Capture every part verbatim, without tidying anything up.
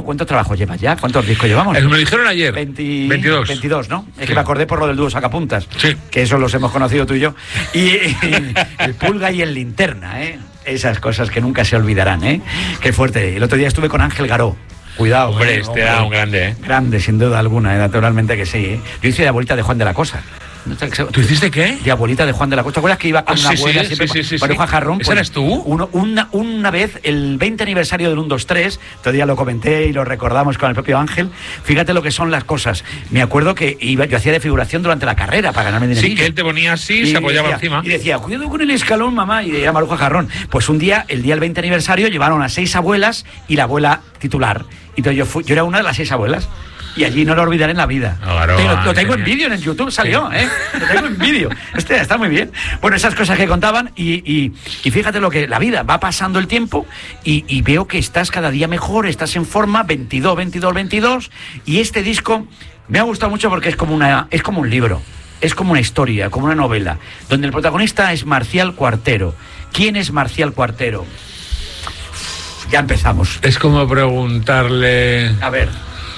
¿cuántos trabajos llevas ya? ¿Cuántos discos llevamos? Eh, me lo dijeron ayer. veinte, veintidós. veintidós, ¿no? Es sí. que me acordé por lo del dúo Sacapuntas. Sí. Que eso los hemos conocido tú y yo. Y, y el Pulga y el Linterna, ¿eh? Esas cosas que nunca se olvidarán, ¿eh? Qué fuerte. El otro día estuve con Ángel Garó. Cuidado. Hombre, eh, este hombre. era un grande, ¿eh? Grande, sin duda alguna, ¿eh? Naturalmente que sí, ¿eh? Yo hice de abuelita de Juan de la Cosa. ¿Tú hiciste qué? De abuelita de Juan de la Cosa. ¿Te acuerdas que iba con Ah, una sí, abuela sí, siempre sí, sí, para sí. un jajarrón? ¿Ese Pues, eres tú? Uno, una, una vez, el veinte aniversario del uno dos tres, todavía lo comenté y lo recordamos con el propio Ángel. Fíjate lo que son las cosas. Me acuerdo que iba, yo hacía de figuración durante la carrera para ganarme dinero. Sí, que él te ponía así y se apoyaba decía, encima. Y decía, cuidado con el escalón, mamá. Y era Maruja Jarrón. Pues un día, el día del veinte aniversario, llevaron a seis abuelas y la abuela titular. Y entonces yo, fui, yo era una de las seis abuelas. Y allí no lo olvidaré en la vida. Claro, Pero lo tengo genial. en vídeo, en YouTube salió, sí. ¿eh? Lo tengo en vídeo. Este está muy bien. Bueno, esas cosas que contaban y, y, y fíjate lo que la vida va pasando el tiempo y, y veo que estás cada día mejor, estás en forma, veintidós, veintidós, veintidós. Y este disco me ha gustado mucho porque es como una, es como un libro, es como una historia, como una novela, donde el protagonista es Marcial Cuartero. ¿Quién es Marcial Cuartero? Ya empezamos. Es como preguntarle... A ver...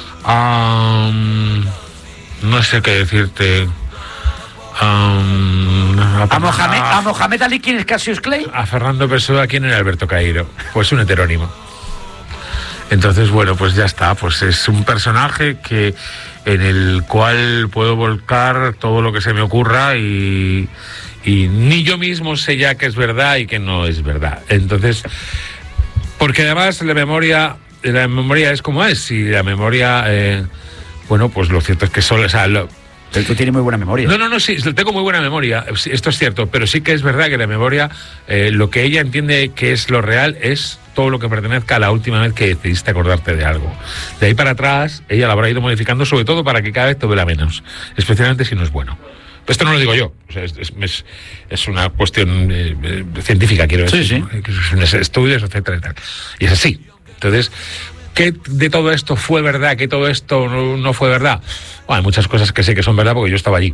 Um, no sé qué decirte. Um, a, ¿A Mohamed, a Mohamed Ali quién es Cassius Clay? A Fernando Pessoa quién era Alberto Cairo. Pues un heterónimo. Entonces, bueno, pues ya está. Pues es un personaje que en el cual puedo volcar todo lo que se me ocurra y, y ni yo mismo sé ya que es verdad y que no es verdad. Entonces, porque además la memoria... La memoria es como es, y la memoria, eh, bueno, pues lo cierto es que solo, o sea, lo, pero tú tienes muy buena memoria. No, no, no, sí, tengo muy buena memoria, esto es cierto, pero sí que es verdad que la memoria, eh, lo que ella entiende que es lo real es todo lo que pertenezca a la última vez que decidiste acordarte de algo. De ahí para atrás, ella lo habrá ido modificando, sobre todo para que cada vez te duela menos, especialmente si no es bueno. Esto no lo digo yo, o sea, es, es, es una cuestión eh, eh, científica, quiero decir, sí, sí. ¿no? Que son estudios, etcétera, y tal. Y es así. Entonces, ¿qué de todo esto fue verdad? ¿Qué todo esto no, no fue verdad? Bueno, hay muchas cosas que sé que son verdad porque yo estaba allí.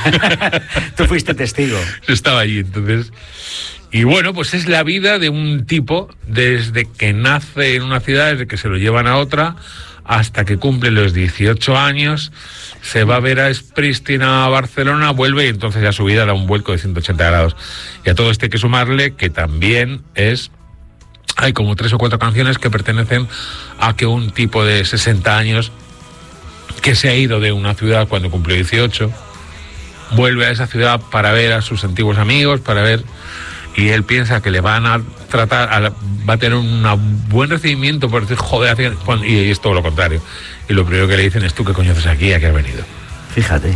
Tú fuiste testigo. Yo estaba allí, entonces... Y bueno, pues es la vida de un tipo desde que nace en una ciudad, desde que se lo llevan a otra, hasta que cumple los dieciocho años, se va a ver a Springsteen a Barcelona, vuelve y entonces ya su vida da un vuelco de ciento ochenta grados. Y a todo esto hay que sumarle que también es... Hay como tres o cuatro canciones que pertenecen a que un tipo de sesenta años que se ha ido de una ciudad cuando cumplió dieciocho vuelve a esa ciudad para ver a sus antiguos amigos, para ver, y él piensa que le van a tratar, a la, va a tener un buen recibimiento por decir, joder, y es todo lo contrario. Y lo primero que le dicen es, ¿tú qué coño haces aquí? ¿A qué has venido? Fíjate.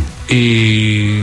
Y,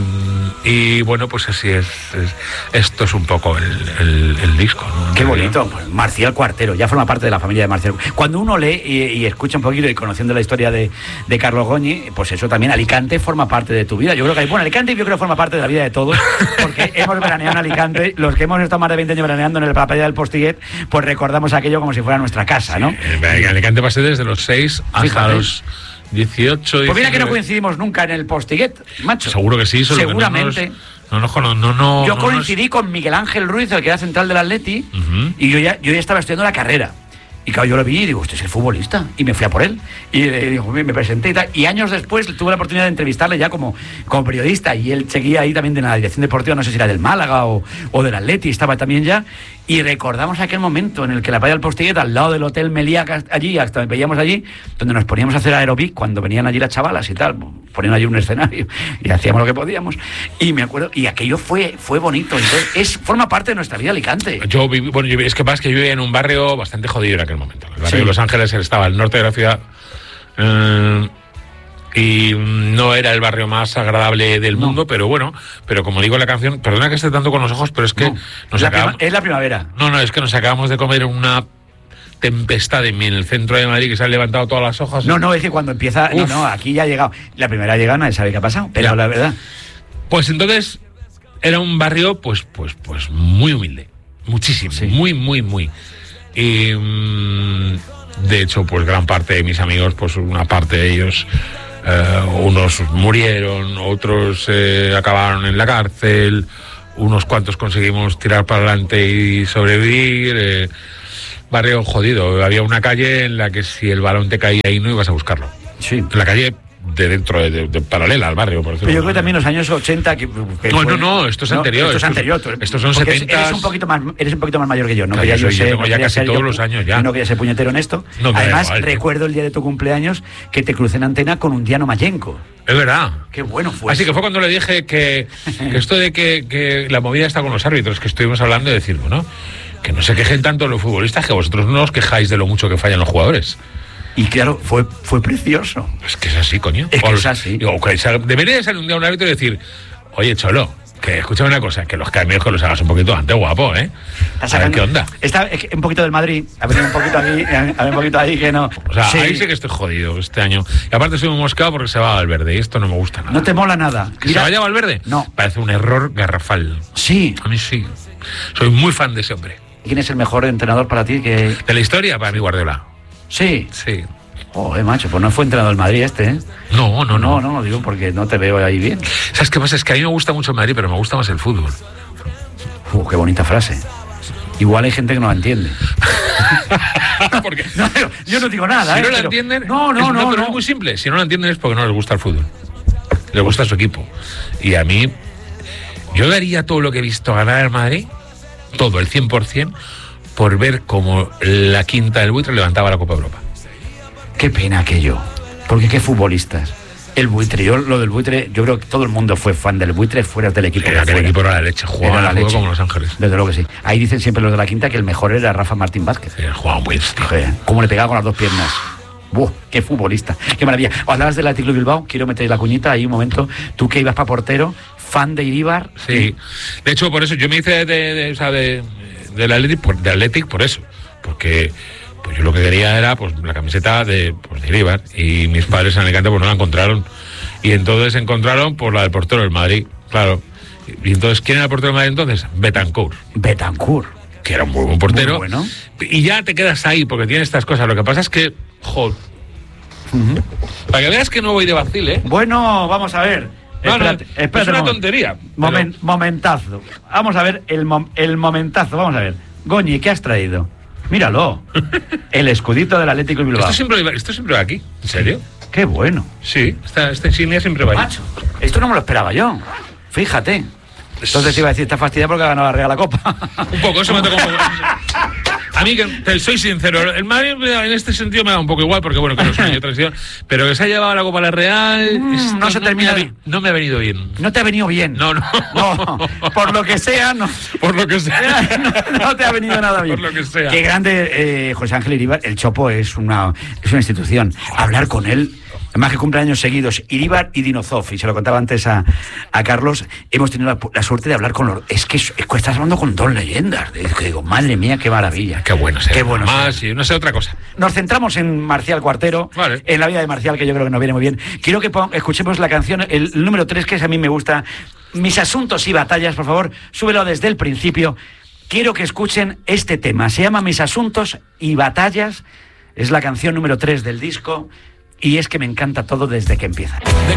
y bueno, pues así es, es. Esto es un poco el, el, el disco, ¿no? Qué bonito. Pues Marcial Cuartero, ya forma parte de la familia de Marcial. Cuando uno lee y, y escucha un poquito y conociendo la historia de, de Carlos Goñi, pues eso también, Alicante forma parte de tu vida. Yo creo que, bueno, Alicante yo creo que forma parte de la vida de todos, porque hemos veraneado en Alicante, los que hemos estado más de veinte años veraneando en la playa del Postiguet, pues recordamos aquello como si fuera nuestra casa, ¿no? Sí, en Alicante pasé desde los seis hasta Fíjate. los... dieciocho, Pues mira que no diecinueve. coincidimos nunca en el Postiguet, macho. Seguro que sí, solo seguramente. Que no, nos, no, no, no, no, yo no coincidí nos... con Miguel Ángel Ruiz, el que era central del Atleti, Uh-huh. y yo ya, yo ya estaba estudiando la carrera. Y claro, yo lo vi y digo, usted es el futbolista. Y me fui a por él. Y eh, digo, me presenté y tal. Y años después tuve la oportunidad de entrevistarle ya como, como periodista. Y él seguía ahí también de la dirección deportiva, no sé si era del Málaga o, o del Atleti, estaba también ya. Y recordamos aquel momento en el que la playa del Postiguet, al lado del Hotel Meliá, allí, hasta veíamos allí, donde nos poníamos a hacer aerobic cuando venían allí las chavalas y tal. Ponían allí un escenario y hacíamos lo que podíamos. Y me acuerdo, y aquello fue, fue bonito. Entonces, es, forma parte de nuestra vida Alicante. Yo viví, bueno, yo, es que pasa que yo vivía en un barrio bastante jodido en aquel momento. El barrio Sí. de Los Ángeles estaba al norte de la ciudad. Eh, y no era el barrio más agradable del No. mundo, pero bueno, pero como digo en la canción, perdona que esté tanto con los ojos, pero es que No, nos es, la acabamos, prima- es la primavera. no, no, es que nos acabamos de comer una tempestad en el centro de Madrid que se han levantado todas las hojas. No, no, es que cuando empieza... Uf. No, no, aquí ya ha llegado. La primera llegada nadie sabe qué ha pasado, pero Ya. la verdad... Pues entonces era un barrio pues pues pues muy humilde, muchísimo, Sí. muy muy muy. Y mm, de hecho pues gran parte de mis amigos, pues una parte de ellos, eh, unos murieron, otros eh, acabaron en la cárcel, unos cuantos conseguimos tirar para adelante y sobrevivir. Eh, barrio jodido. Había una calle en la que si el balón te caía ahí no ibas a buscarlo. Sí. En la calle de dentro, de, de, de paralela al barrio, por decirlo. Pero yo creo que también los años ochenta... Que, que no, fue, no, no, esto es no, anterior. Esto es anterior. Estos son setenta. Eres un poquito más, eres un poquito más mayor que yo. No Claro, quería yo, yo, soy, ser, yo tengo ya casi ser todos yo, los años ya. No quería ser puñetero en esto. No, Además, igual, recuerdo el día de tu cumpleaños que te crucé en antena con un Diano Mayenko. Es verdad. Qué bueno fue. Así eso. que fue cuando le dije que, que esto de que, que la movida está con los árbitros, que estuvimos hablando, de decir, bueno, que no se quejen tanto los futbolistas, que vosotros no os quejáis de lo mucho que fallan los jugadores. Y claro, fue, fue precioso. Es que es así, coño. Es que o, es así. O que debería de salir un día un árbitro y decir, oye, Cholo, que escúchame una cosa, que los cambios que los hagas un poquito antes, guapo, ¿eh? A ver qué onda. Está es que un poquito del Madrid, a ver un poquito aquí, a ver un poquito ahí que no. O sea, sí. ahí sí que estoy jodido este año. Y aparte soy un moscado porque se va Valverde y esto no me gusta nada. No te mola nada. ¿Que Mira, se vaya Valverde? No. Parece un error garrafal. Sí. A mí sí. Soy muy fan de ese hombre. ¿Quién es el mejor entrenador para ti? Que... ¿De la historia? Para mí, Guardiola. Sí. Sí. Joder, macho, pues no fue entrenador del Madrid este, ¿eh? No, no, no. No, no, digo porque no te veo ahí bien. ¿Sabes qué pasa? Es que a mí me gusta mucho el Madrid, pero me gusta más el fútbol. Uh, qué bonita frase. Igual hay gente que no la entiende. Porque no, yo no digo nada, si ¿eh? no la pero... entienden... No, no, es, no, no, pero no. es muy simple. Si no la entienden es porque no les gusta el fútbol. Les gusta su equipo. Y a mí... Yo daría todo lo que he visto ganar al Madrid, todo, el cien por ciento, por ver cómo la quinta del buitre levantaba la Copa Europa. Qué pena aquello. Porque qué futbolistas. El buitre, yo lo del buitre, yo creo que todo el mundo fue fan del buitre fuera del equipo. Era que el equipo era la leche, jugaba la leche como Los Ángeles. Desde luego que sí. Ahí dicen siempre los de la quinta que el mejor era Rafa Martín Vázquez. Sí, jugaba muy bien. Cómo le pegaba con las dos piernas. ¡Buah! ¡Qué futbolista! ¡Qué maravilla! Hablabas del Athletic Club Bilbao, quiero meter la cuñita ahí un momento. Tú que ibas para portero, fan de Iríbar. Sí. De hecho, por eso yo me hice de, de, de, o sea, de, del Athletic, por, de Athletic por eso. Porque pues yo lo que quería era pues la camiseta de, pues, de Iríbar. Y mis padres en Alicante pues no la encontraron. Y entonces encontraron por la del portero del Madrid, claro. Y entonces, ¿quién era el portero del Madrid entonces? Betancourt. Betancourt. Que era un muy buen portero. Muy bueno. Y ya te quedas ahí porque tiene estas cosas. Lo que pasa es que, joder. Uh-huh. Para que veas que no voy de vacile, ¿eh? Bueno, vamos a ver. No, espérate, no, espérate es una un tontería. Momen, pero... Momentazo. Vamos a ver el, mom, el momentazo. Vamos a ver. Goñi, ¿qué has traído? Míralo. El escudito del Atlético de Bilbao. Esto siempre, esto siempre va aquí. ¿En serio? Qué bueno. Sí, esta, esta insignia siempre va aquí. Macho, esto no me lo esperaba yo. Fíjate. Entonces te iba a decir, está fastidiado porque ha ganado la Real la Copa. Un poco, eso me toca un poco. A mí, que te soy sincero, el Madrid en este sentido me da un poco igual, porque bueno, que no es un año de transición, pero que se ha llevado la Copa a la Real, mm, no se no termina me ha, bien. No me ha venido bien. No te ha venido bien. No, no. No, por lo que sea, no. Por lo que sea. No, no te ha venido nada bien. Por lo que sea. Qué grande, eh, José Ángel Iríbar. El Chopo es una, es una institución. Hablar con él... Además que cumpleaños seguidos, Iríbar y Dinozov, y se lo contaba antes a, a Carlos, hemos tenido la, la suerte de hablar con los... Es que, es que estás hablando con dos leyendas. Es que digo, madre mía, qué maravilla. Qué bueno ser. Qué bueno Más, ser. Y no sé otra cosa. Nos centramos en Marcial Cuartero, vale. En la vida de Marcial, que yo creo que nos viene muy bien. Quiero que pon, escuchemos la canción, el, el número tres, que es a mí me gusta. Mis asuntos y batallas, por favor, súbelo desde el principio. Quiero que escuchen este tema. Se llama Mis asuntos y batallas. Es la canción número tres del disco. Y es que me encanta todo desde que empieza.